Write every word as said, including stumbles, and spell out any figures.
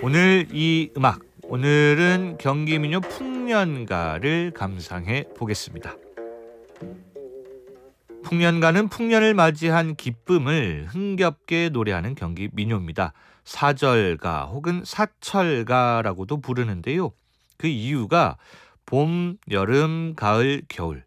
오늘 이 음악, 오늘은 경기민요 풍년가를 감상해 보겠습니다. 풍년가는 풍년을 맞이한 기쁨을 흥겹게 노래하는 경기 민요입니다. 사절가 혹은 사철가라고도 부르는데요. 그 이유가 봄, 여름, 가을, 겨울